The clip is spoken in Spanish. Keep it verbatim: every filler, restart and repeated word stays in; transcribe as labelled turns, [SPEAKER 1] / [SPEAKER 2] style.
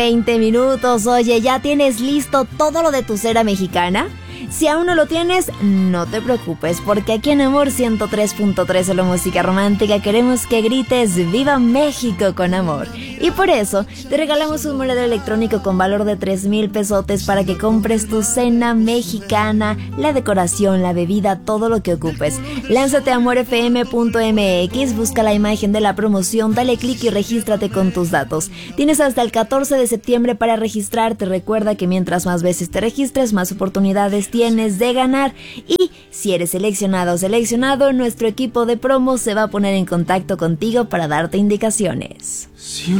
[SPEAKER 1] veinte minutos. Oye, ¿ya tienes listo todo lo de tu cena mexicana? Si aún no lo tienes, no te preocupes, porque aquí en Amor ciento tres punto tres de la música romántica queremos que grites ¡Viva México! Con amor. Y por eso te regalamos un monedero electrónico con valor de tres mil pesotes para que compres tu cena mexicana, la decoración, la bebida, todo lo que ocupes. Lánzate a amor f m punto m x, busca la imagen de la promoción, dale clic y regístrate con tus datos. Tienes hasta el catorce de septiembre para registrarte. Recuerda que mientras más veces te registres, más oportunidades tienes de ganar. Y si eres seleccionado o seleccionado, nuestro equipo de promo se va a poner en contacto contigo para darte indicaciones.
[SPEAKER 2] Si